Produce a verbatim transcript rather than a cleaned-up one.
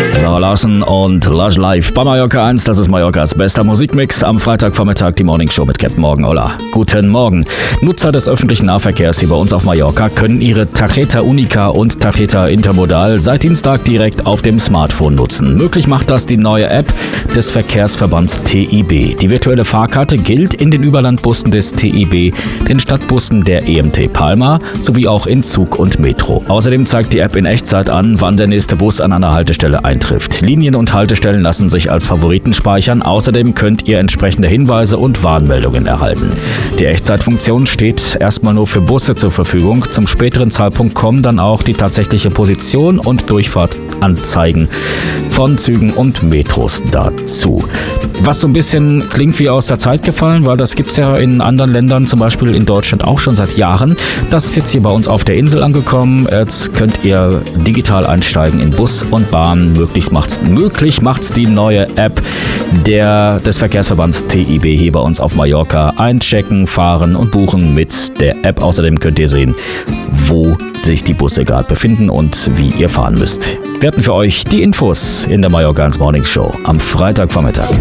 Sarah Larsen und Lush Life bei Mallorca eins. Das ist Mallorcas bester Musikmix. Am Freitagvormittag die Morning Show mit Captain Morgan. Hola. Guten Morgen. Nutzer des öffentlichen Nahverkehrs hier bei uns auf Mallorca können ihre Tarjeta Unica und Tarjeta Intermodal seit Dienstag direkt auf dem Smartphone nutzen. Möglich macht das die neue App des Verkehrsverbands T I B. Die virtuelle Fahrkarte gilt in den Überlandbussen des T I B, den Stadtbussen der E M T Palma sowie auch in Zug und Metro. Außerdem zeigt die App in Echtzeit an, wann der nächste Bus an einer Haltestelle eintrifft. Linien und Haltestellen lassen sich als Favoriten speichern. Außerdem könnt ihr entsprechende Hinweise und Warnmeldungen erhalten. Die Echtzeitfunktion steht erstmal nur für Busse zur Verfügung. Zum späteren Zeitpunkt kommen dann auch die tatsächliche Position und Durchfahrtanzeigen von Zügen und Metros dazu. Was so ein bisschen klingt wie aus der Zeit gefallen, weil das gibt es ja in anderen Ländern, zum Beispiel in Deutschland auch schon seit Jahren. Das ist jetzt hier bei uns auf der Insel angekommen. Jetzt könnt ihr digital einsteigen in Bus und Bahn. Möglich macht's, möglich macht's die neue App der, des Verkehrsverbands T I B hier bei uns auf Mallorca. Einchecken, fahren und buchen mit der App. Außerdem könnt ihr sehen, wo sich die Busse gerade befinden und wie ihr fahren müsst. Wir hatten für euch die Infos in der Mallorca eins Morning Show am Freitagvormittag.